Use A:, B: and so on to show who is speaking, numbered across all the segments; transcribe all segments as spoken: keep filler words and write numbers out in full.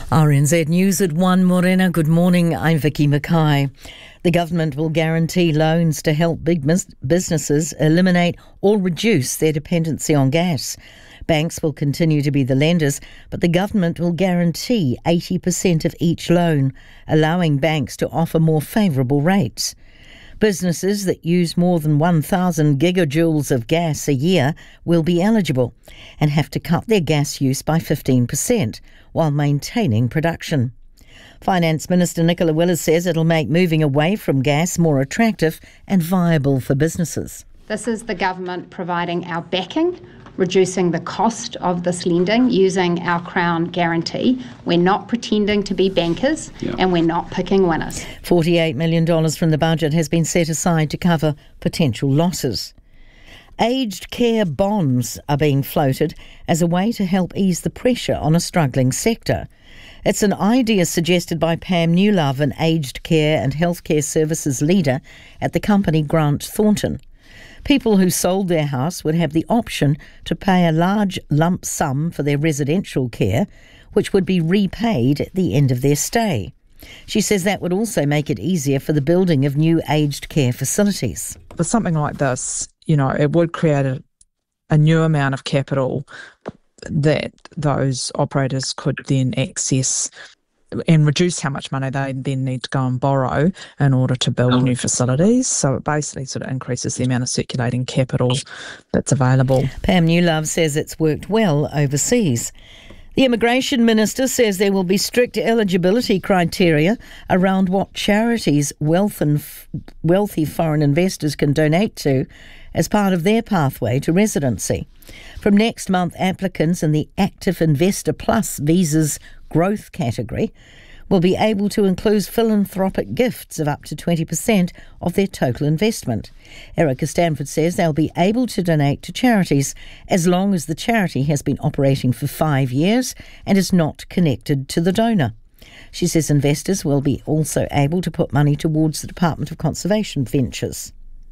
A: R N Z News at one, Morena. Good morning, I'm Vicky Mackay. The government will guarantee loans to help big businesses eliminate or reduce their dependency on gas. Banks will continue to be the lenders, but the government will guarantee eighty percent of each loan, allowing banks to offer more favourable rates. Businesses that use more than one thousand gigajoules of gas a year will be eligible and have to cut their gas use by fifteen percent while maintaining production. Finance Minister Nicola Willis says it'll make moving away from gas more attractive and viable for businesses.
B: This is the government providing our backing, reducing the cost of this lending using our Crown guarantee. We're not pretending to be bankers yeah. and we're not picking winners.
A: forty-eight million dollars from the budget has been set aside to cover potential losses. Aged care bonds are being floated as a way to help ease the pressure on a struggling sector. It's an idea suggested by Pam Newlove, an aged care and healthcare services leader at the company Grant Thornton. People who sold their house would have the option to pay a large lump sum for their residential care, which would be repaid at the end of their stay. She says that would also make it easier for the building of new aged care facilities.
C: For something like this, you know, it would create a, a new amount of capital that those operators could then access and reduce how much money they then need to go and borrow in order to build new facilities. So it basically sort of increases the amount of circulating capital that's available.
A: Pam Newlove says it's worked well overseas. The Immigration Minister says there will be strict eligibility criteria around what charities wealth and f- wealthy foreign investors can donate to as part of their pathway to residency. From next month, applicants in the Active Investor Plus visas growth category will be able to include philanthropic gifts of up to twenty percent of their total investment. Erica Stanford says they'll be able to donate to charities as long as the charity has been operating for five years and is not connected to the donor. She says investors will be also able to put money towards the Department of Conservation ventures.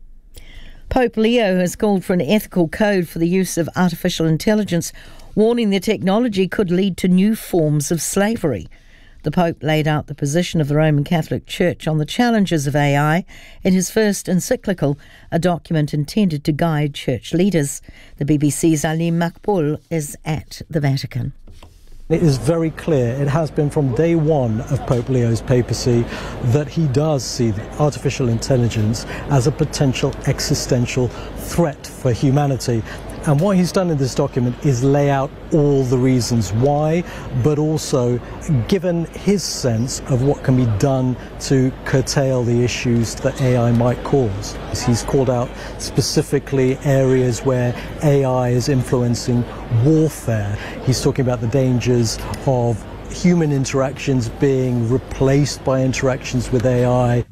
A: Pope Leo has called for an ethical code for the use of artificial intelligence, warning the technology could lead to new forms of slavery. The Pope laid out the position of the Roman Catholic Church on the challenges of A I in his first encyclical, a document intended to guide church leaders. The B B C's Alim Makbul is at the Vatican.
D: It is very clear, it has been from day one of Pope Leo's papacy, that he does see artificial intelligence as a potential existential threat for humanity. And what he's done in this document is lay out all the reasons why, but also given his sense of what can be done to curtail the issues that A I might cause. He's called out specifically areas where A I is influencing warfare. He's talking about the dangers of human interactions being replaced by interactions with A I.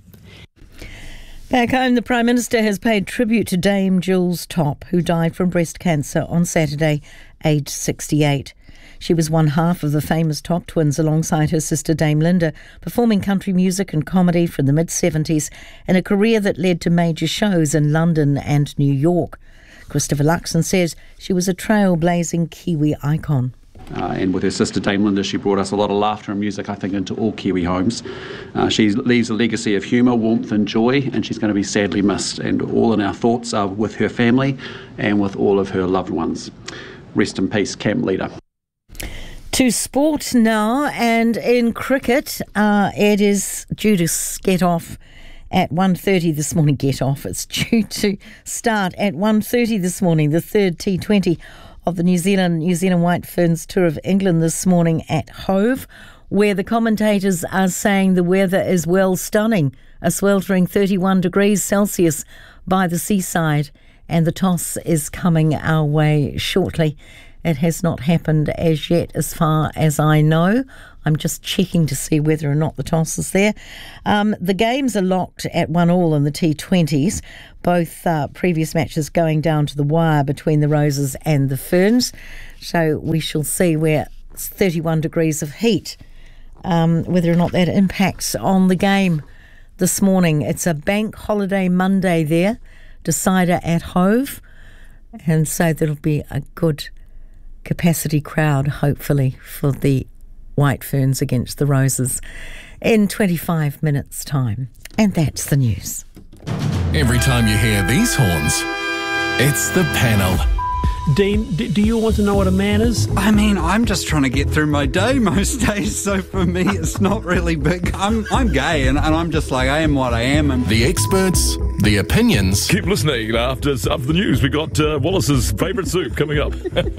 A: Back home, the Prime Minister has paid tribute to Dame Jules Topp, who died from breast cancer on Saturday, aged sixty-eight. She was one half of the famous Topp twins alongside her sister Dame Linda, performing country music and comedy from the mid-seventies in a career that led to major shows in London and New York. Christopher Luxon says she was a trailblazing Kiwi icon.
E: Uh, and with her sister Dame Linda, she brought us a lot of laughter and music, I think, into all Kiwi homes. Uh, she leaves a legacy of humour, warmth and joy, and she's going to be sadly missed. And all in our thoughts are with her family and with all of her loved ones. Rest in peace, camp leader.
A: To sport now, and in cricket, uh, it is due to get off at one thirty this morning. Get off. It's due to start at one thirty this morning, the third T twenty of the New Zealand New Zealand White Ferns Tour of England this morning at Hove, where the commentators are saying the weather is well stunning, a sweltering thirty-one degrees Celsius by the seaside, and the toss is coming our way shortly. It has not happened as yet, as far as I know. I'm just checking to see whether or not the toss is there. Um, the games are locked at one all in the T twenties, both uh, previous matches going down to the wire between the Roses and the Ferns. So we shall see where it's thirty-one degrees of heat, um, whether or not that impacts on the game this morning. It's a bank holiday Monday there, decider at Hove, and so there'll be a good capacity crowd, hopefully, for the white ferns against the roses in twenty-five minutes' time. And that's the news.
F: Every time you hear these horns, it's the panel.
G: Dean, do you want to know what a man is?
H: I mean, I'm just trying to get through my day most days, so for me it's not really big. I'm I'm gay and, and I'm just like, I am what I am. And
F: the experts, the opinions.
I: Keep listening. After, after the news, we got uh, Wallace's favourite soup coming up.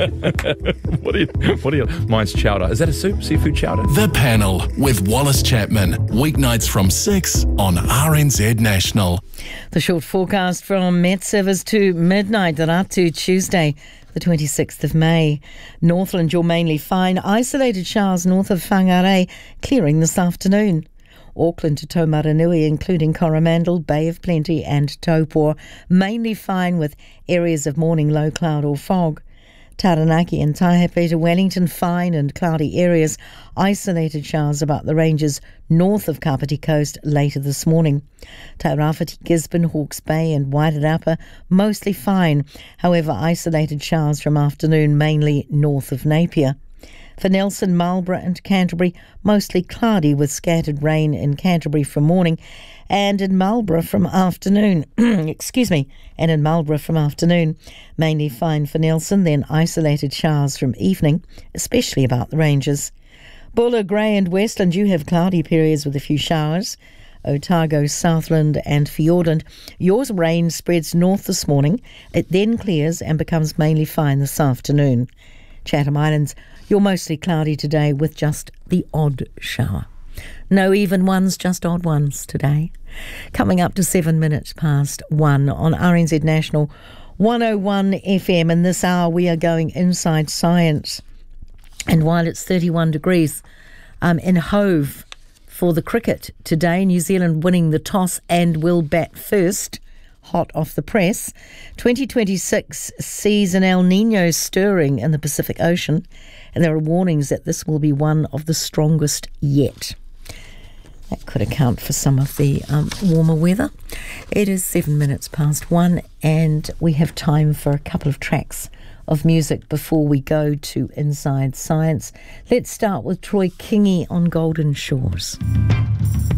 I: what do you, what do you, mine's chowder. Is that a soup? Seafood chowder?
F: The Panel with Wallace Chapman. Weeknights from six on R N Z National.
A: The short forecast from Met Service to midnight, that up to Tuesday, the twenty-sixth of May. Northland, you're mainly fine. Isolated showers north of Whangarei, clearing this afternoon. Auckland to Taumaranui, including Coromandel, Bay of Plenty and Taupō, mainly fine with areas of morning low cloud or fog. Taranaki and Taihape to Wellington, fine and cloudy areas. Isolated showers about the ranges north of Kapiti Coast later this morning. Tairāwhiti, Gisborne, Hawke's Bay and Wairarapa, mostly fine. However, isolated showers from afternoon mainly north of Napier. For Nelson, Marlborough and Canterbury, mostly cloudy with scattered rain in Canterbury from morning and in Marlborough from afternoon. Excuse me, and in Marlborough from afternoon. Mainly fine for Nelson, then isolated showers from evening, especially about the ranges. Buller, Grey and Westland, you have cloudy periods with a few showers. Otago, Southland and Fiordland, yours rain spreads north this morning. It then clears and becomes mainly fine this afternoon. Chatham Islands, you're mostly cloudy today with just the odd shower. No even ones, just odd ones today. Coming up to seven minutes past one on R N Z National one oh one F M. In this hour we are going inside science. And while it's thirty-one degrees um, in Hove for the cricket today, New Zealand winning the toss and will bat first. Hot off the press. twenty twenty-six sees an El Nino stirring in the Pacific Ocean, and there are warnings that this will be one of the strongest yet. That could account for some of the um, warmer weather. It is seven minutes past one, and we have time for a couple of tracks of music before we go to Inside Science. Let's start with Troy Kingi on Golden Shores.